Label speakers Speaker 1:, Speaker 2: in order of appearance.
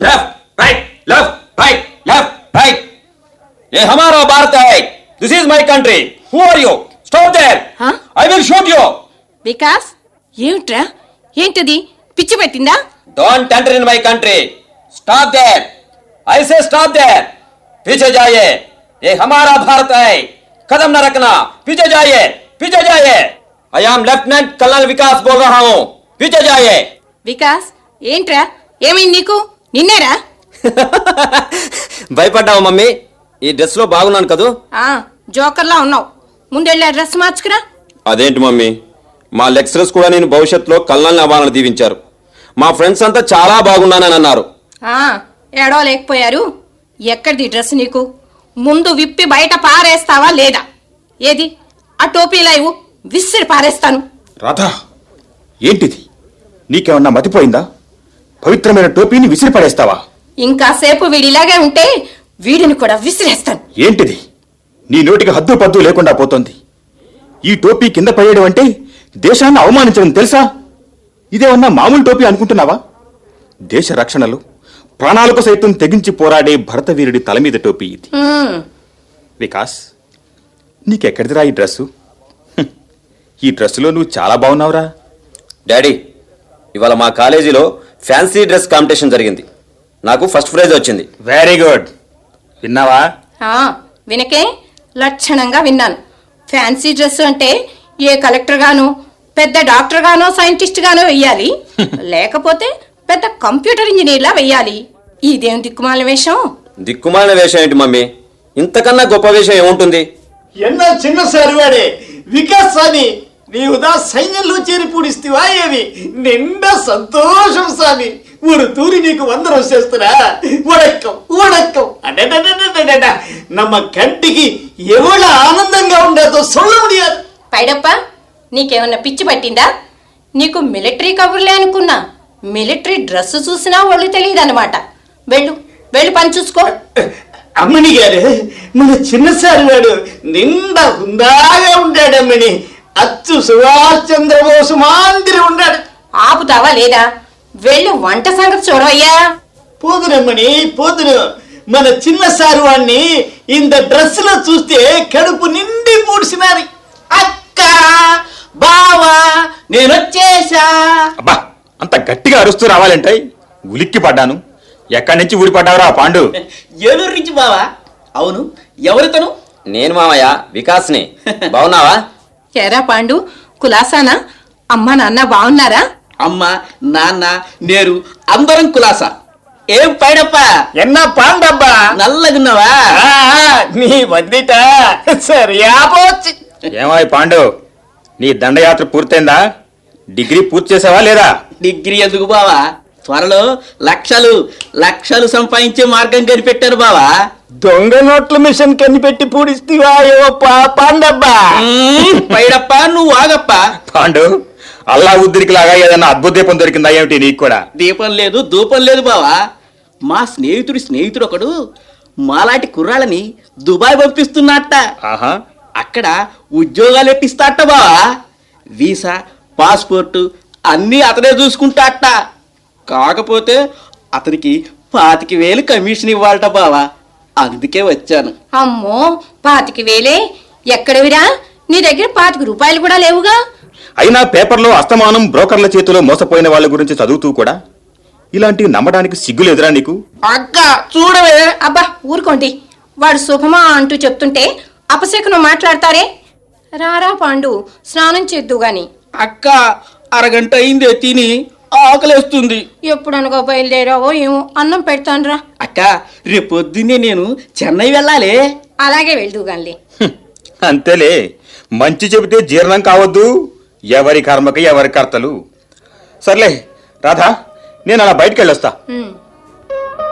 Speaker 1: left right left right left right ये हमारा भारत है this is my country who are you stop there I will shoot you
Speaker 2: Vikas ఏమిట్రా ఏంటది పిచ్చి పెట్టిందా
Speaker 1: don't enter in my country stop there I से stop there पीछे जाइए ये हमारा भारत है कदम न रखना पीछे जाइए आई एम लेफ्टिनेंट कर्नल विकास बोल रहा हूँ पीछे जाइए
Speaker 2: వికాస్ ఏంట్రా ఏమైంది నీకు నిన్నేరా
Speaker 1: భయపడ్డావు మమ్మీ ఈ డ్రెస్ లో బాగున్నాను కదూ
Speaker 2: జోకర్లా ఉన్నావు ముందెళ్ళి ఆ డ్రెస్ మార్చుకురా
Speaker 1: అదేంటి మమ్మీ మా లెక్చరర్స్ కూడా నేను భవిష్యత్తులో కల్లాల్ని అవ్వాలని దీవించారు మా ఫ్రెండ్స్ అంతా చాలా బాగున్నానని అన్నారు
Speaker 2: ఏడో లేకపోయారు ఎక్కడిది డ్రెస్ నీకు ముందు విప్పి బయట పారేస్తావా లేదా ఏది ఆ టోపీలా ఇవ్వు విసిరి పారేస్తాను
Speaker 3: రాధా ఏంటిది నీకేమన్నా మతిపోయిందా పవిత్రమైన టోపీని విసిరి పడేస్తావా
Speaker 2: ఇంకాసేపు వీడిలాగే ఉంటే వీడిని కూడా విసిరేస్తాను
Speaker 3: ఏంటిది నీ నోటికి హద్దు పద్దు లేకుండా పోతోంది ఈ టోపీ కింద పడేయడం అంటే దేశాన్ని అవమానించడం తెలుసా ఇదేమన్నా మామూలు టోపీ అనుకుంటున్నావా దేశ రక్షణలో ప్రాణాలకు సైతం తెగించి పోరాడే భరతవీరుడి తల మీద టోపీ ఇది వికాస్ నీకెక్కడిదిరా ఈ డ్రెస్సు ఈ డ్రెస్సులో నువ్వు చాలా బాగున్నావురా
Speaker 1: డాడీ ఇవాళ మా కాలేజీలో ఫ్యాన్సీ డ్రెస్ కాంపిటీషన్ జరిగింది నాకు ఫస్ట్ ప్రైజ్ వచ్చింది
Speaker 3: వెరీ గుడ్ విన్నావా
Speaker 2: వినకే లక్షణంగా విన్నాను ఫ్యాన్సీ డ్రెస్ అంటే ఏ కలెక్టర్ గానో పెద్ద డాక్టర్ గానో సైంటిస్ట్ గానో వెయ్యాలి లేకపోతే పెద్ద కంప్యూటర్ ఇంజనీర్లా వెయ్యాలి ఇదేం దిక్కుమాల
Speaker 1: వేషం ఏంటి మమ్మీ ఇంతకన్నా గొప్ప వేషం ఏముంటుంది
Speaker 4: ఎన్నో చిన్న సరివాడే వికాస్ స్వామి నీవుదా సైన్యంలో చేరి పూడిస్తేవా ఏమి నిండా సంతోషం స్వామి ఊరు తూరి నీకు వందరం చేస్తున్నా ఉడక్కం అడ్డ నమ్మ కంటికి ఎవళ్ళ ఆనందంగా ఉండేదో సొల్ల ముడియాదు
Speaker 2: పైడప్ప నీకేమన్నా పిచ్చి పట్టిందా నీకు మిలిటరీ కబుర్లే అనుకున్నా మిలిటరీ డ్రెస్ చూసినా ఒళ్ళు తెలియదన్నమాట వెళ్ళు పని చూసుకో
Speaker 4: అమ్మని గారు మన చిన్నసారి వాడు నిండా హుందాగా ఉండాడమ్మని అచ్చు సుభాష్ చంద్రబోసు మాందిరి ఉన్నాడు
Speaker 2: ఆపుతావా లేదా వెళ్ళి వంట సంగతి చూడవయ్యా
Speaker 4: పోదునమ్మని పోదును మన చిన్నసారి వాడిని ఇంత డ్రెస్ లో చూస్తే కడుపు నిండి పూడ్చినారు అక్క బావా నేనొచ్చేసా
Speaker 3: అబ్బా అంత గట్టిగా అరుస్తూ రావాలంటాయి ఉలిక్కి పడ్డాను ఎక్కడి నుంచి ఊడిపడ్డావురా పాండు
Speaker 4: ఏలూరు నుంచి బావా అవును ఎవరితను
Speaker 1: నేను మామయ్య వికాస్ని బాగున్నావా
Speaker 2: ఎరా పాండు కులాసానా అమ్మా నాన్న బాగున్నారా
Speaker 4: అమ్మ నాన్న నేరు అందరం కులాసా ఏం పైడప్ప ఎన్నా పాండబ్బా నల్లగున్నావా నీ వద్దిట సరియాపోచ్చి
Speaker 3: ఏమాయి పాండు నీ దండయాత్ర పూర్తయిందా డిగ్రీ పూర్తి చేసావా లేదా
Speaker 4: డిగ్రీ ఎందుకు బావా త్వరలో లక్షలు సంపాదించే మార్గం కనిపెట్టారు బావా దొంగ నోట్ల మిషన్ కనిపెట్టి పూడిస్తేవా పాండబ్బా పైడప్ప నువ్వు ఆగప్ప
Speaker 3: పాండు అల్లా ఉద్దిరికి లాగా ఏదన్నా అద్భుత దీపం దొరికిందా ఏమిటి నీకు కూడా
Speaker 4: దీపం లేదు ధూపం లేదు బావా మా స్నేహితుడు ఒకడు మాలాంటి కుర్రాళ్ళని దుబాయ్ పంపిస్తున్నట్ట అక్కడ ఉద్యోగాలు ఎట్టిస్తాట బావా వీసా పాస్పోర్టు అన్నీ అతనే చూసుకుంటాట కాకపోతే అతనికి 25,000 కమిషన్ ఇవ్వాలట బావా అందుకే వచ్చాను
Speaker 2: అమ్మో 25,000 ఎక్కడవిరా నీ దగ్గర 25 రూపాయలు కూడా లేవుగా
Speaker 3: అయినా పేపర్లో అస్తమానం బ్రోకర్ల చేతిలో మోసపోయిన వాళ్ళ గురించి చదువుతూ కూడా ఇలాంటివి నమ్మడానికి సిగ్గులేదురా నీకు
Speaker 4: అక్క చూడవే
Speaker 2: అబ్బా ఊరుకోండి వాడు శుభమా అంటూ చెప్తుంటే అపశకునం మాట్లాడతారే రారా పాండు స్నానం చేద్దు గాని
Speaker 4: అక్క అరగంట అయిందే తిని ఆకలేస్తుంది
Speaker 2: ఎప్పుడనగా బయలుదేరావో ఏమో అన్నం పెడతానురా
Speaker 4: అక్క రేపొద్దున్నే నేను చెన్నై వెళ్ళాలి
Speaker 2: అలాగే వెళ్దు గాని
Speaker 3: అంతేలే మంచి చెబితే జీర్ణం కావద్దు ఎవరి కర్మకి ఎవరి కర్తలు సర్లే రాధా నేను అలా బయటికి వెళ్ళొస్తా